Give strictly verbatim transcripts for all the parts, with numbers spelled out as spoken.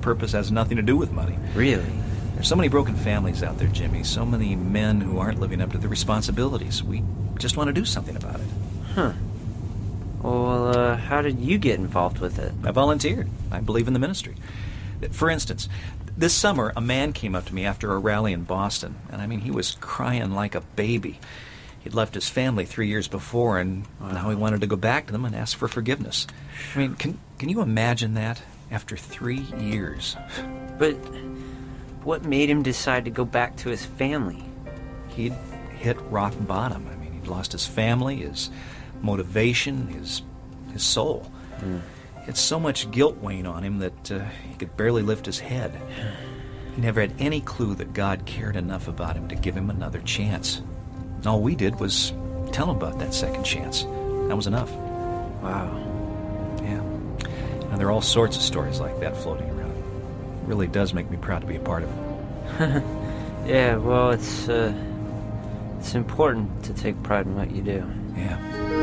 purpose has nothing to do with money. Really? There's so many broken families out there, Jimmy. So many men who aren't living up to their responsibilities. We just want to do something about it. Huh. Well, uh, how did you get involved with it? I volunteered. I believe in the ministry. For instance, this summer, a man came up to me after a rally in Boston, and I mean, he was crying like a baby. He'd left his family three years before, and wow. now he wanted to go back to them and ask for forgiveness. I mean, can can you imagine that? After three years. But what made him decide to go back to his family? He'd hit rock bottom. I mean, he'd lost his family, his motivation, his his soul. Mm. He had so much guilt weighing on him that uh, he could barely lift his head. He never had any clue that God cared enough about him to give him another chance. And all we did was tell him about that second chance. That was enough. Wow. Yeah. And there are all sorts of stories like that floating around. It really does make me proud to be a part of it. Yeah, well, it's, uh, it's important to take pride in what you do. Yeah.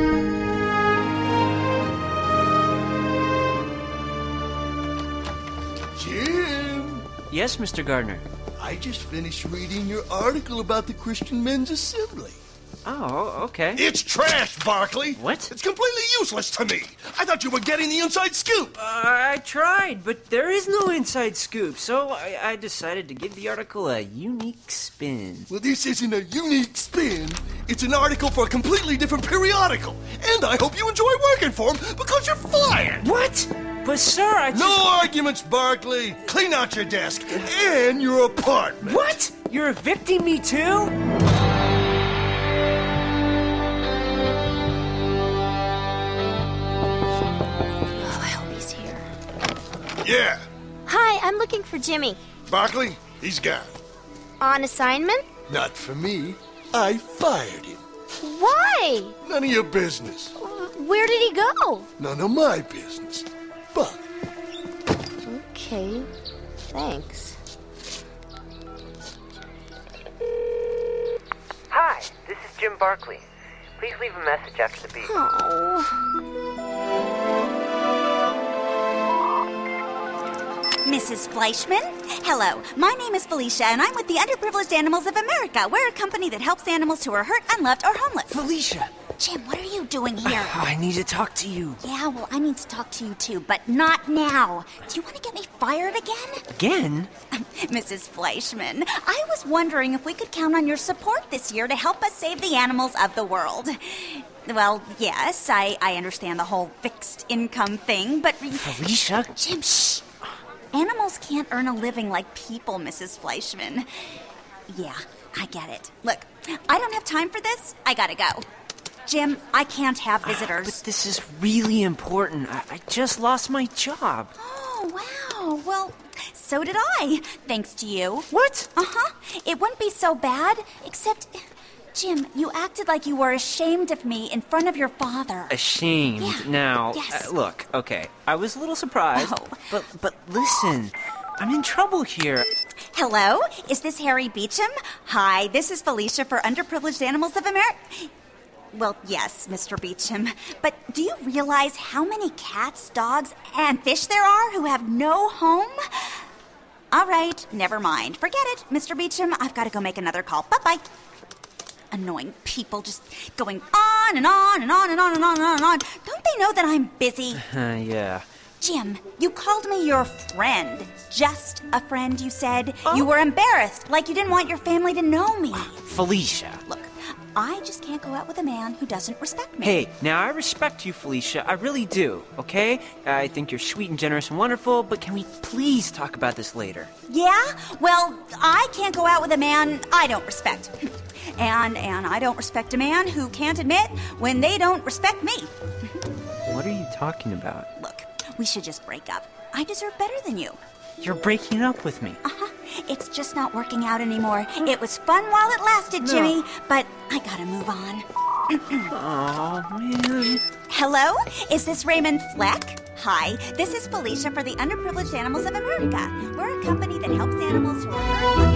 Jim! Yes, Mister Gardner? I just finished reading your article about the Christian Men's Assembly. Oh, okay. It's trash, Barkley! What? It's completely useless to me! I thought you were getting the inside scoop! Uh, I tried, but there is no inside scoop, so I, I decided to give the article a unique spin. Well, this isn't a unique spin. It's an article for a completely different periodical. And I hope you enjoy working for them because you're fired! What? But, sir, I just... No arguments, Barkley! Clean out your desk and your apartment! What? You're evicting me, too? Yeah. Hi, I'm looking for Jimmy. Barkley, he's gone. On assignment? Not for me. I fired him. Why? None of your business. Where did he go? None of my business. But. Okay, thanks. Hi, this is Jim Barkley. Please leave a message after the beep. Oh. Missus Fleischman? Hello, my name is Felicia, and I'm with the Underprivileged Animals of America. We're a company that helps animals who are hurt, unloved, or homeless. Felicia! Jim, what are you doing here? I need to talk to you. Yeah, well, I need to talk to you too, but not now. Do you want to get me fired again? Again? Missus Fleischman, I was wondering if we could count on your support this year to help us save the animals of the world. Well, yes, I, I understand the whole fixed income thing, but... Felicia? Jim, shh! Animals can't earn a living like people, Missus Fleischman. Yeah, I get it. Look, I don't have time for this. I gotta go. Jim, I can't have visitors. Uh, but this is really important. I, I just lost my job. Oh, wow. Well, so did I, thanks to you. What? Uh-huh. It wouldn't be so bad, except... Jim, you acted like you were ashamed of me in front of your father. Ashamed? Yeah. Now, yes. uh, look, okay, I was a little surprised, oh. but but listen, I'm in trouble here. Hello? Is this Harry Beecham? Hi, this is Felicia for Underprivileged Animals of America. Well, yes, Mister Beecham, but do you realize how many cats, dogs, and fish there are who have no home? All right, never mind. Forget it, Mister Beecham. I've got to go make another call. Bye-bye. Annoying people just going on and on and on and on and on and on and on. Don't they know that I'm busy? Uh, yeah. Jim, you called me your friend. Just a friend, you said. Oh. You were embarrassed, like you didn't want your family to know me. Felicia. Look, I just can't go out with a man who doesn't respect me. Hey, now I respect you, Felicia. I really do, okay? I think you're sweet and generous and wonderful, but can we please talk about this later? Yeah? Well, I can't go out with a man I don't respect. And and I don't respect a man who can't admit when they don't respect me. What are you talking about? Look, we should just break up. I deserve better than you. You're breaking up with me. Uh-huh. It's just not working out anymore. It was fun while it lasted, Jimmy, no. But I gotta move on. Oh, man. Hello? Is this Raymond Fleck? Hi, this is Felicia for the Underprivileged Animals of America. We're a company that helps animals who are hurt.